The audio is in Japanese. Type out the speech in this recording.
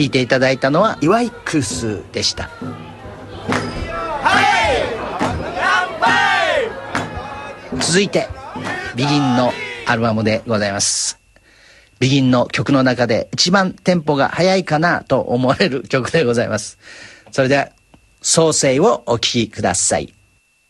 聴いていただいたのは岩井空数でした。続いてビギンのアルバムでございます。ビギンの曲の中で一番テンポが速いかなと思われる曲でございます。それでは創世をお聴きください。